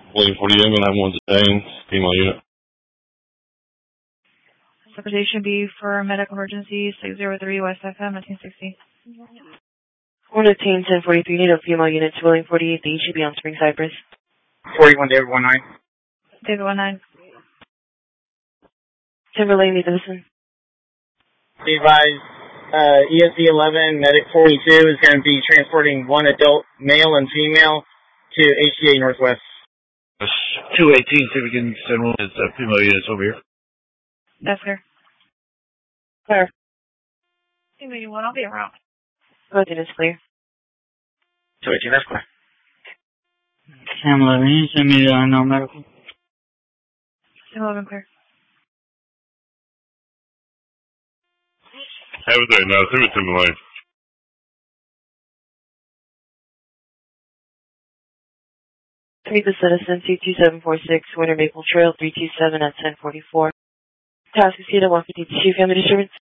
William 48, and I'm one detained, female unit. Interpretation B for medical emergency 603 West FM 1960. 115, 1043, need a female unit to William 48. The should be on Spring Cypress. 41, David 19. David 19. Timberlane, need to listen. Be advised, ESD 11, Medic 42 is going to be transporting one adult male and female to HCA Northwest. 218, see if we can send one of the female units over here. That's clear. Clear. Female unit, I'll be around. 218 is clear. 218, that's clear. Sam 11, you send me the unknown medical. Sam 11 clear. Have a day now, send me Timberlane. Treat the citizen, C2746, Winter Maple Trail, 327 at 1044. Task is 152, family disturbance.